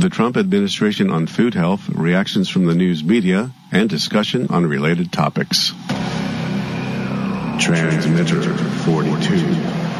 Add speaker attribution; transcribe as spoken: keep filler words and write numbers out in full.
Speaker 1: The Trump administration on food health, reactions from the news media, and discussion on related topics. Transmitter forty-two.